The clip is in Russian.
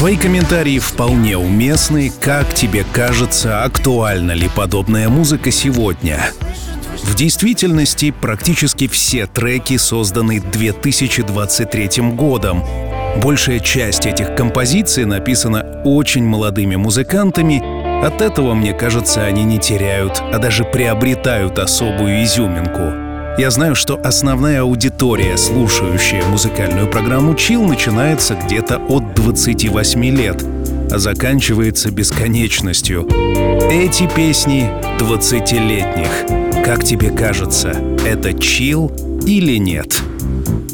Твои комментарии вполне уместны. Как тебе кажется, актуальна ли подобная музыка сегодня? В действительности, практически все треки созданы 2023 годом. Большая часть этих композиций написана очень молодыми музыкантами. От этого, мне кажется, они не теряют, а даже приобретают особую изюминку. Я знаю, что основная аудитория, слушающая музыкальную программу Chill, начинается где-то от 28 лет, а заканчивается бесконечностью. Эти песни 20-летних. Как тебе кажется, это Chill или нет?